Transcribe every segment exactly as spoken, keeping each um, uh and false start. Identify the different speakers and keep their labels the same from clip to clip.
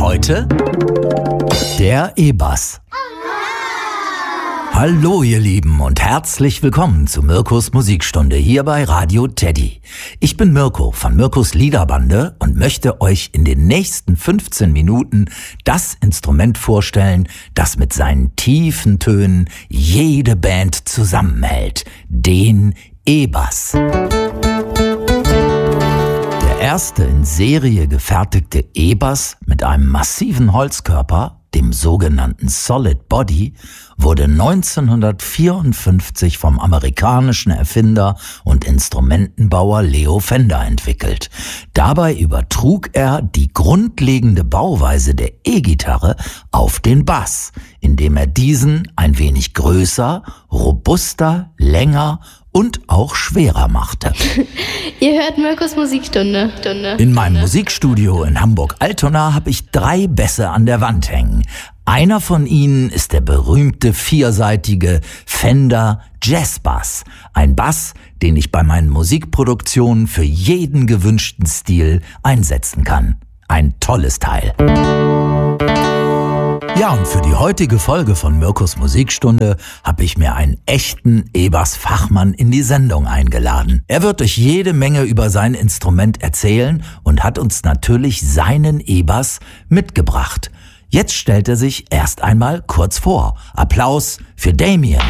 Speaker 1: Heute der E-Bass. Hallo ihr Lieben und herzlich willkommen zu Mirkos Musikstunde hier bei Radio Teddy. Ich bin Mirko von Mirkos Liederbande und möchte euch in den nächsten fünfzehn Minuten das Instrument vorstellen, das mit seinen tiefen Tönen jede Band zusammenhält, den E-Bass. Der erste in Serie gefertigte E-Bass mit einem massiven Holzkörper, dem sogenannten Solid Body, wurde neunzehnhundertvierundfünfzig vom amerikanischen Erfinder und Instrumentenbauer Leo Fender entwickelt. Dabei übertrug er die grundlegende Bauweise der E-Gitarre auf den Bass, indem er diesen ein wenig größer, robuster, länger und auch schwerer machte.
Speaker 2: Ihr hört Mirkos Musikstunde. Stunde.
Speaker 1: In meinem Musikstudio in Hamburg-Altona habe ich drei Bässe an der Wand hängen. Einer von ihnen ist der berühmte vierseitige Fender Jazz Bass. Ein Bass, den ich bei meinen Musikproduktionen für jeden gewünschten Stil einsetzen kann. Ein tolles Teil. Ja, und für die heutige Folge von Mirkos Musikstunde habe ich mir einen echten E-Bass-Fachmann in die Sendung eingeladen. Er wird euch jede Menge über sein Instrument erzählen und hat uns natürlich seinen E-Bass mitgebracht. Jetzt stellt er sich erst einmal kurz vor. Applaus für Damien.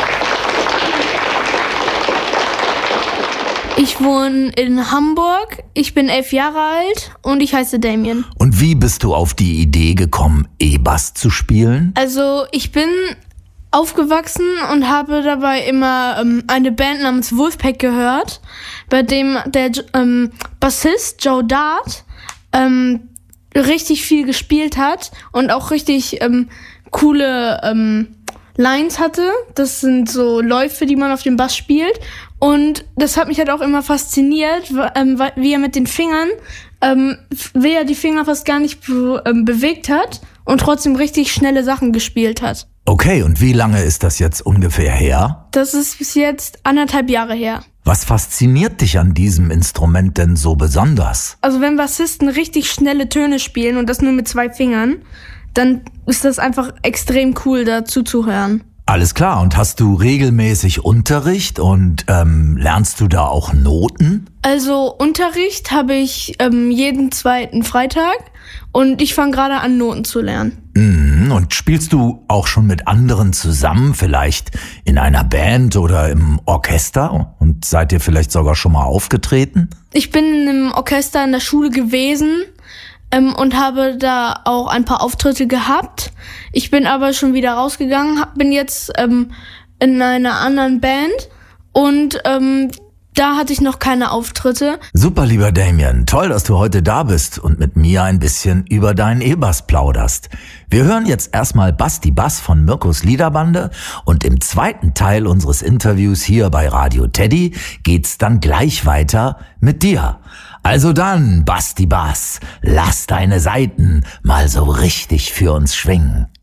Speaker 2: Ich wohne in Hamburg, ich bin elf Jahre alt und ich heiße Damien.
Speaker 1: Und wie bist du auf die Idee gekommen, E-Bass zu spielen?
Speaker 2: Also ich bin aufgewachsen und habe dabei immer ähm, eine Band namens Wolfpack gehört, bei dem der ähm, Bassist Joe Dart ähm, richtig viel gespielt hat und auch richtig ähm, coole ähm, Lines hatte. Das sind so Läufe, die man auf dem Bass spielt. Und das hat mich halt auch immer fasziniert, ähm, wie er mit den Fingern, ähm, wie er die Finger fast gar nicht be- ähm, bewegt hat und trotzdem richtig schnelle Sachen gespielt hat.
Speaker 1: Okay, und wie lange ist das jetzt ungefähr her?
Speaker 2: Das ist bis jetzt anderthalb Jahre her.
Speaker 1: Was fasziniert dich an diesem Instrument denn so besonders?
Speaker 2: Also wenn Bassisten richtig schnelle Töne spielen und das nur mit zwei Fingern, dann ist das einfach extrem cool, da zuzuhören.
Speaker 1: Alles klar, und hast du regelmäßig Unterricht und ähm, lernst du da auch Noten?
Speaker 2: Also Unterricht habe ich ähm, jeden zweiten Freitag und ich fange gerade an, Noten zu lernen.
Speaker 1: Mhm, und spielst du auch schon mit anderen zusammen, vielleicht in einer Band oder im Orchester? Und seid ihr vielleicht sogar schon mal aufgetreten?
Speaker 2: Ich bin in einem Orchester in der Schule gewesen. Ähm, und habe da auch ein paar Auftritte gehabt. Ich bin aber schon wieder rausgegangen, hab, bin jetzt ähm, in einer anderen Band und ähm, da hatte ich noch keine Auftritte.
Speaker 1: Super, lieber Damien, toll, dass du heute da bist und mit mir ein bisschen über deinen E-Bass plauderst. Wir hören jetzt erstmal Basti Bass von Mirkos Liederbande und im zweiten Teil unseres Interviews hier bei Radio Teddy geht's dann gleich weiter mit dir. Also dann, Basti Bass, lass deine Saiten mal so richtig für uns schwingen.